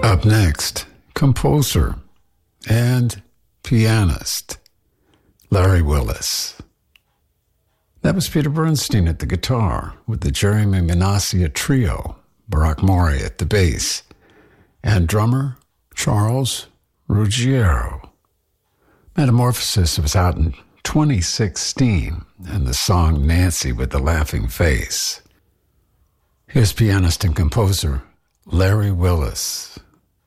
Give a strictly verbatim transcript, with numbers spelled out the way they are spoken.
Up next, composer and pianist Larry Willis. That was Peter Bernstein at the guitar with the Jeremy Manassia Trio, Barak Mori at the bass, and drummer Charles Ruggiero. Metamorphosis was out in twenty sixteen, and the song Nancy with the Laughing Face. Here's pianist and composer Larry Willis.